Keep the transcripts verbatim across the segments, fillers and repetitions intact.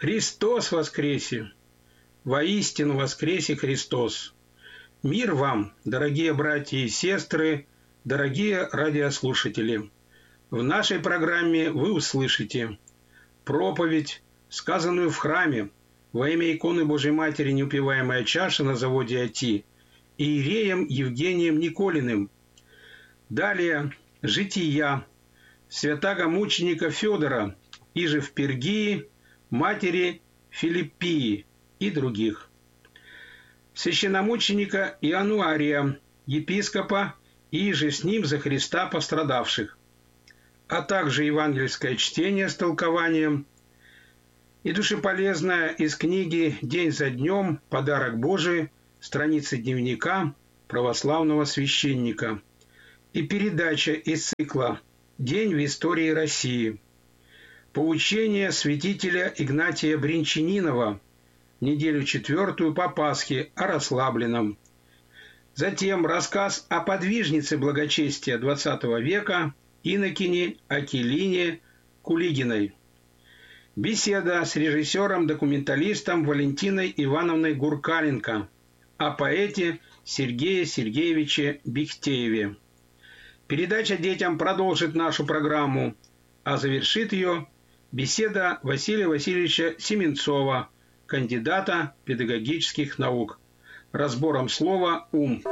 Христос воскресе! Воистину воскресе Христос! Мир вам, дорогие братья и сестры, дорогие радиослушатели! В нашей программе вы услышите проповедь, сказанную в храме во имя иконы Божьей Матери «Неупиваемая чаша» на заводе АТИ иереем Евгением Николиным. Далее жития святаго мученика Федора, иже в Пергии, матери Филиппии и других. Священномученика Иануария, епископа, и же с ним за Христа пострадавших, а также евангельское чтение с толкованием и душеполезное из книги «День за днем. Подарок Божий», страницы дневника православного священника, и передача из цикла «День в истории России». Поучение святителя Игнатия Бринчанинова, неделю четвертую по Пасхе о расслабленном. Затем рассказ о подвижнице благочестия двадцатого века инокине Акилине Кулигиной. Беседа с режиссером-документалистом Валентиной Ивановной Гуркаленко о поэте Сергее Сергеевиче Бехтееве. Передача детям продолжит нашу программу, а завершит ее беседа Василия Васильевича Семенцова, кандидата педагогических наук, разбором слова «ум».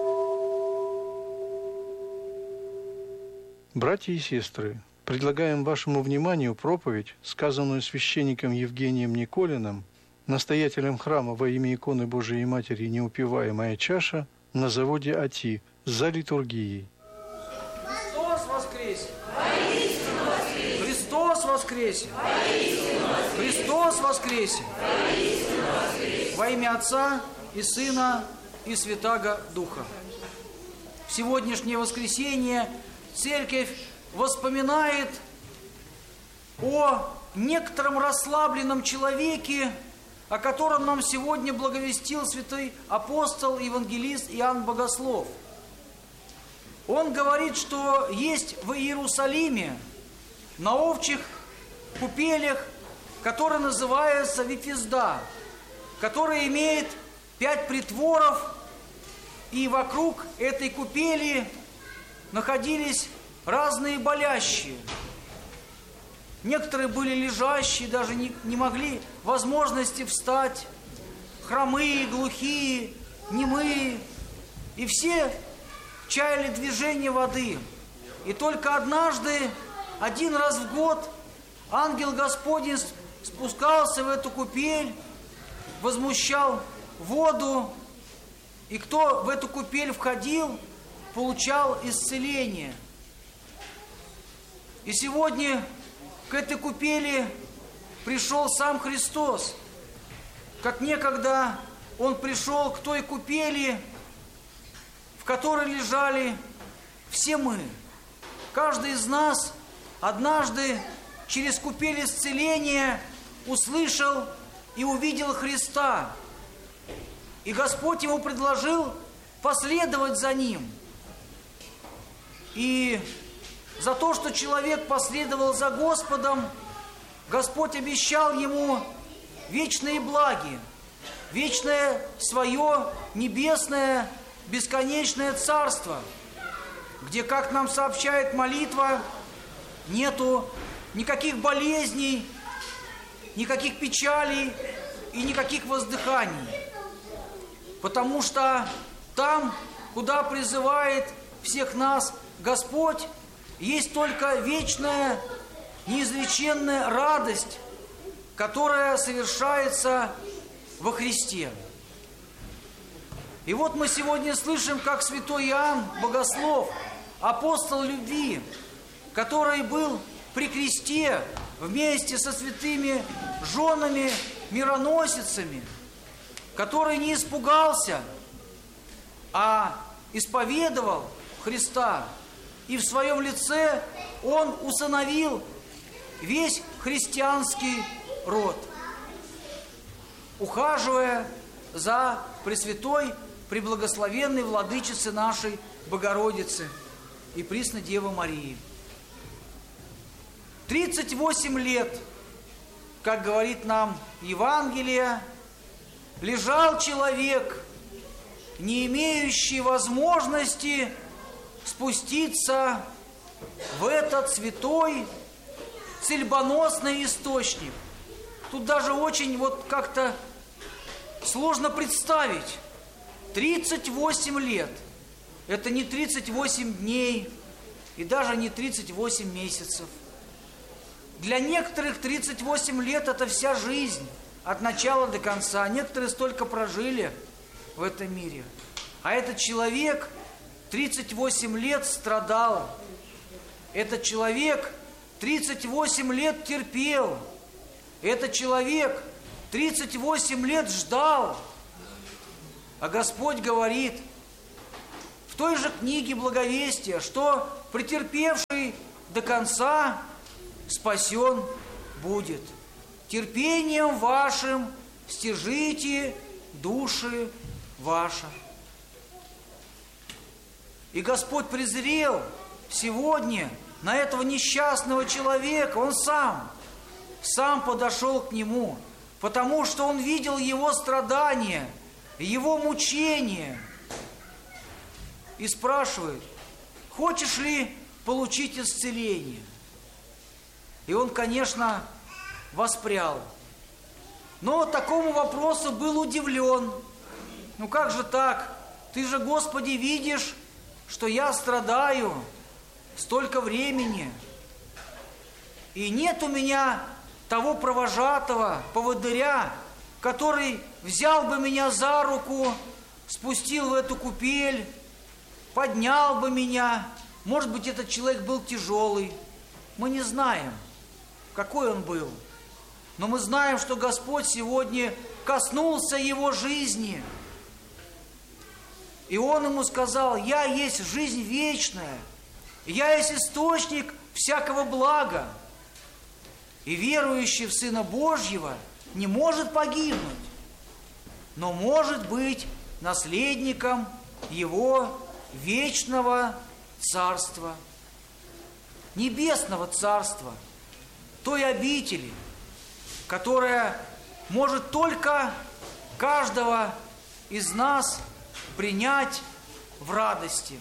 Братья и сестры, предлагаем вашему вниманию проповедь, сказанную священником Евгением Николиным, настоятелем храма во имя иконы Божией Матери «Неупиваемая чаша» на заводе АТИ за литургией. Христос воскресе! Христос воскресе! Христос воскресе! Во имя Отца и Сына и Святаго Духа. В сегодняшнее воскресенье Церковь воспоминает о некотором расслабленном человеке, о котором нам сегодня благовестил святой апостол, евангелист Иоанн Богослов. Он говорит, что есть в Иерусалиме на овчих купелях, которая называется Вифезда, которая имеет пять притворов, и вокруг этой купели находились разные болящие. Некоторые были лежащие, даже не, не могли возможности встать, хромые, глухие, немые, и все чаяли движение воды. И только однажды, один раз в год, ангел Господень спускался в эту купель, возмущал воду, и кто в эту купель входил, получал исцеление. И сегодня к этой купели пришел сам Христос, как некогда Он пришел к той купели, в которой лежали все мы. Каждый из нас однажды через купель исцеления услышал и увидел Христа. И Господь ему предложил последовать за Ним. И за то, что человек последовал за Господом, Господь обещал ему вечные благи, вечное свое небесное бесконечное царство, где, как нам сообщает молитва, нету никаких болезней, никаких печалей и никаких воздыханий. Потому что там, куда призывает всех нас Господь, есть только вечная, неизреченная радость, которая совершается во Христе. И вот мы сегодня слышим, как святой Иоанн Богослов, апостол любви, который был при кресте вместе со святыми женами, мироносицами, который не испугался, а исповедовал Христа. И в своем лице он усыновил весь христианский род, ухаживая за Пресвятой, Преблагословенной Владычицей нашей Богородицы и Пресной Девы Марии. тридцать восемь лет как говорит нам Евангелие, лежал человек, не имеющий возможности спуститься в этот святой цельбоносный источник. Тут даже очень вот как-то сложно представить. тридцать восемь лет. Это не тридцать восемь дней и даже не тридцать восемь месяцев. Для некоторых тридцать восемь лет – это вся жизнь, от начала до конца. Некоторые столько прожили в этом мире. А этот человек тридцать восемь лет страдал. Этот человек тридцать восемь лет терпел. Этот человек тридцать восемь лет ждал. А Господь говорит в той же книге Благовестия, что претерпевший до конца спасен будет. Терпением вашим стяжите души ваши. И Господь презрел сегодня на этого несчастного человека. Он сам, сам подошел к нему, потому что он видел его страдания, его мучения. И спрашивает: хочешь ли получить исцеление? И он, конечно, воспрял. Но такому вопросу был удивлен. Ну как же так? Ты же, Господи, видишь, что я страдаю столько времени. И нет у меня того провожатого, поводыря, который взял бы меня за руку, спустил в эту купель, поднял бы меня. Может быть, этот человек был тяжелый. Мы не знаем, какой он был. Но мы знаем, что Господь сегодня коснулся его жизни. И Он ему сказал: «Я есть жизнь вечная, я есть источник всякого блага. И верующий в Сына Божьего не может погибнуть, но может быть наследником Его вечного Царства, небесного Царства, той обители, которая может только каждого из нас принять в радости».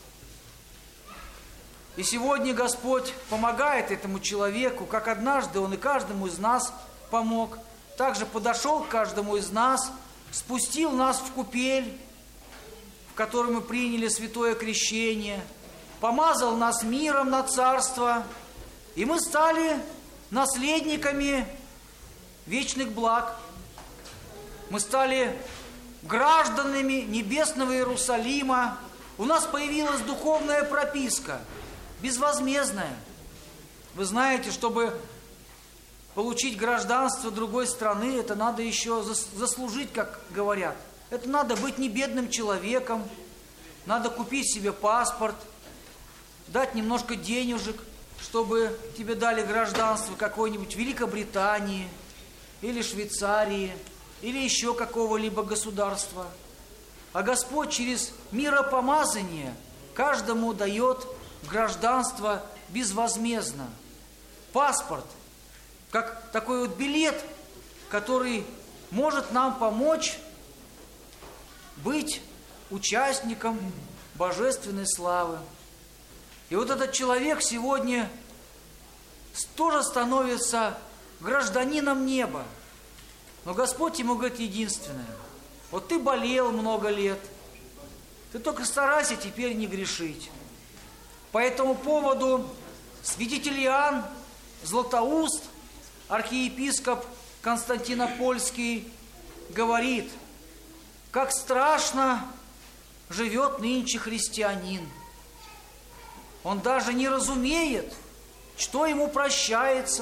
И сегодня Господь помогает этому человеку, как однажды Он и каждому из нас помог. Также подошел к каждому из нас, спустил нас в купель, в которой мы приняли святое крещение, помазал нас миром на царство, и мы стали наследниками вечных благ. Мы стали гражданами небесного Иерусалима. У нас появилась духовная прописка, безвозмездная. Вы знаете, чтобы получить гражданство другой страны, это надо еще заслужить, как говорят. Это надо быть не бедным человеком, надо купить себе паспорт, дать немножко денежек, чтобы тебе дали гражданство какой-нибудь Великобритании или Швейцарии, или еще какого-либо государства. А Господь через миропомазание каждому дает гражданство безвозмездно. Паспорт, как такой вот билет, который может нам помочь быть участником божественной славы. И вот этот человек сегодня тоже становится гражданином неба. Но Господь ему говорит единственное: вот ты болел много лет, ты только старайся теперь не грешить. По этому поводу святитель Иоанн Златоуст, архиепископ Константинопольский, говорит: как страшно живет нынче христианин. Он даже не разумеет, что ему прощается,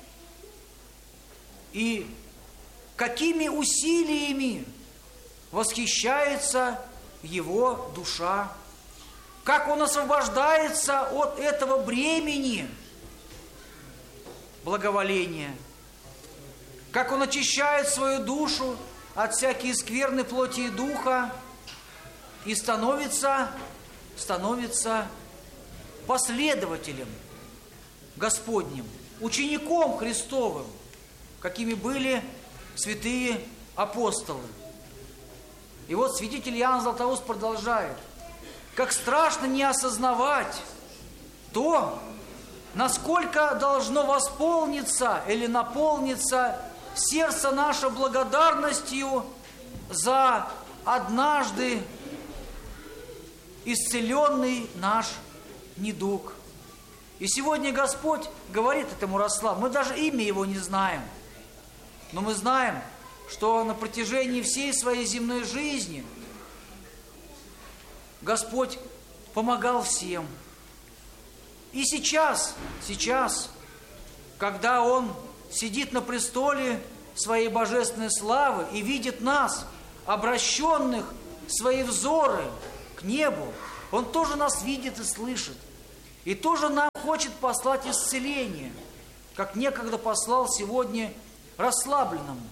и какими усилиями восхищается его душа, как он освобождается от этого бремени благоволения, как он очищает свою душу от всякой скверны плоти и духа и становится, становится последователем Господним, учеником Христовым. какими были святые апостолы. И вот святитель Иоанн Златоуст продолжает. Как страшно не осознавать то, насколько должно восполниться или наполниться сердце наше благодарностью за однажды исцеленный наш недуг. И сегодня Господь говорит этому Рославу, мы даже имя его не знаем, но мы знаем, что на протяжении всей своей земной жизни Господь помогал всем. И сейчас, сейчас, когда Он сидит на престоле своей божественной славы и видит нас, обращенных свои взоры к небу, Он тоже нас видит и слышит. И тоже нам хочет послать исцеление, как некогда послал сегодня расслабленному.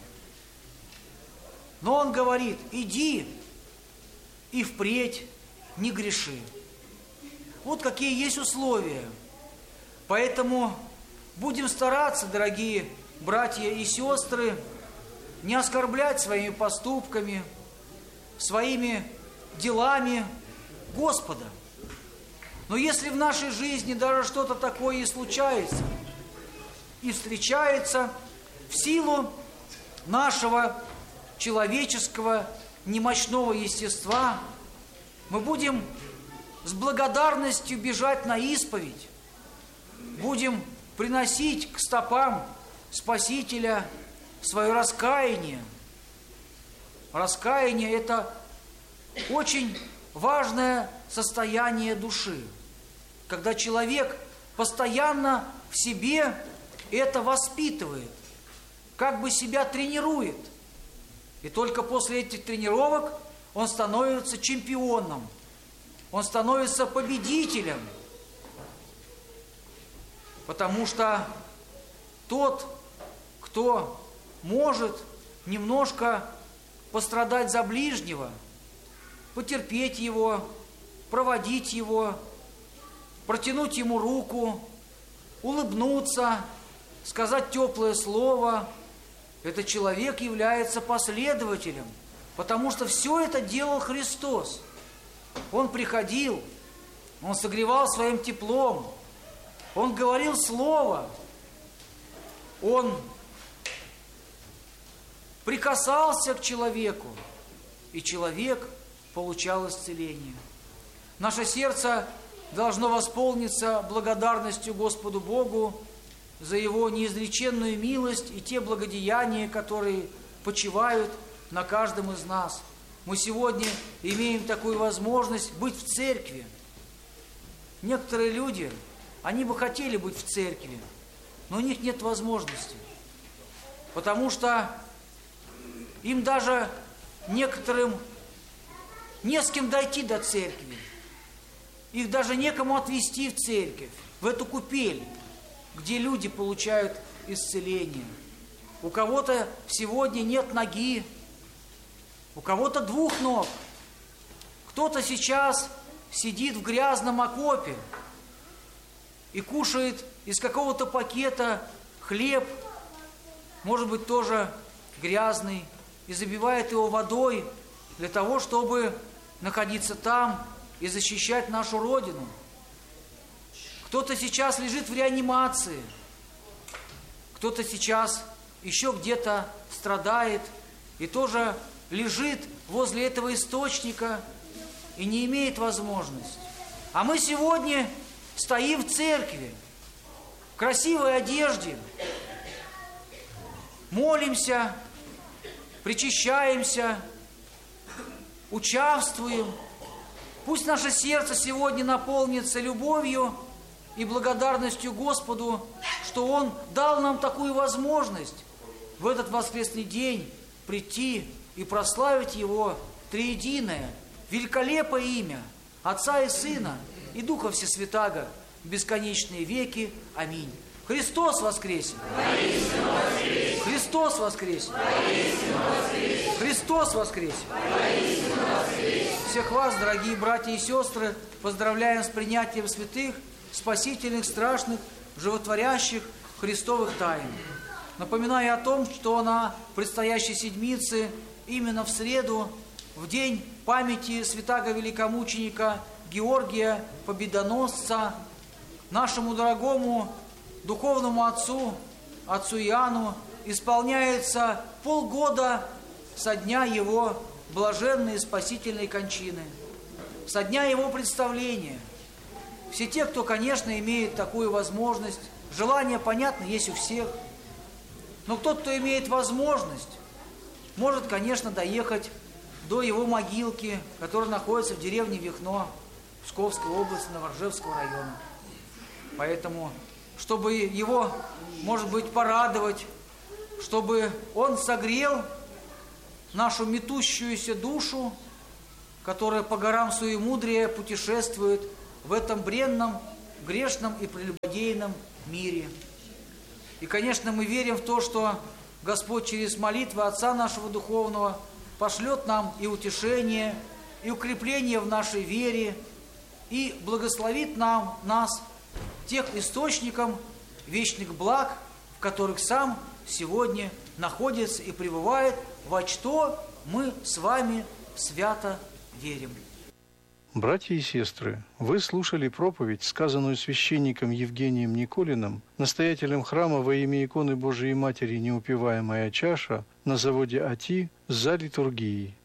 Но Он говорит, иди и впредь не греши. Вот какие есть условия. Поэтому будем стараться, дорогие братья и сестры, не оскорблять своими поступками, своими делами Господа. Но если в нашей жизни даже что-то такое и случается, и встречается в силу нашего человеческого немощного естества, мы будем с благодарностью бежать на исповедь, будем приносить к стопам Спасителя свое раскаяние. Раскаяние – это очень важное состояние души, когда человек постоянно в себе это воспитывает, как бы себя тренирует. И только после этих тренировок он становится чемпионом, он становится победителем. Потому что тот, кто может немножко пострадать за ближнего, потерпеть его, проводить его, протянуть ему руку, улыбнуться, сказать теплое слово, этот человек является последователем, потому что все это делал Христос. Он приходил, Он согревал своим теплом, Он говорил слово, Он прикасался к человеку, и человек получал исцеление. Наше сердце должно восполниться благодарностью Господу Богу за Его неизреченную милость и те благодеяния, которые почивают на каждом из нас. Мы сегодня имеем такую возможность быть в церкви. Некоторые люди, они бы хотели быть в церкви, но у них нет возможности, потому что им даже некоторым не с кем дойти до церкви. Их даже некому отвезти в церковь, в эту купель, где люди получают исцеление. У кого-то сегодня нет ноги, у кого-то двух ног. Кто-то сейчас сидит в грязном окопе и кушает из какого-то пакета хлеб, может быть, тоже грязный, и забивает его водой для того, чтобы находиться там и защищать нашу Родину. Кто-то сейчас лежит в реанимации, кто-то сейчас еще где-то страдает и тоже лежит возле этого источника и не имеет возможности. А мы сегодня стоим в церкви, в красивой одежде, молимся, причащаемся, участвуем. Пусть наше сердце сегодня наполнится любовью и благодарностью Господу, что Он дал нам такую возможность в этот воскресный день прийти и прославить Его триединое, великолепое имя Отца и Сына и Духа Всесвятаго в бесконечные веки. Аминь. Христос воскресе! воскресе! Христос воскресе! воскресе! Христос воскресе! воскресе! Всех вас, дорогие братья и сестры, поздравляем с принятием святых, спасительных, страшных, животворящих Христовых тайн. Напоминаю о том, что на предстоящей седмице, именно в среду, в день памяти святаго великомученика Георгия Победоносца, нашему дорогому духовному отцу, отцу Иоанну, исполняется полгода со дня его блаженной и спасительной кончины, со дня его представления. Все те, кто, конечно, имеет такую возможность, желание, понятно, есть у всех, но тот, кто имеет возможность, может, конечно, доехать до его могилки, которая находится в деревне Вихно, Псковской области, Новоржевского района. Поэтому, чтобы его, может быть, порадовать, чтобы он согрел нашу метущуюся душу, которая по горам суемудрия путешествует в этом бренном, грешном и прелюбодейном мире. И, конечно, мы верим в то, что Господь через молитвы Отца нашего Духовного пошлет нам и утешение, и укрепление в нашей вере, и благословит нам, нас, тех источником вечных благ, в которых сам сегодня находится и пребывает, во что мы с вами свято верим. Братья и сестры, вы слушали проповедь, сказанную священником Евгением Николиным, настоятелем храма во имя иконы Божией Матери «Неупиваемая чаша» на заводе АТИ за литургией.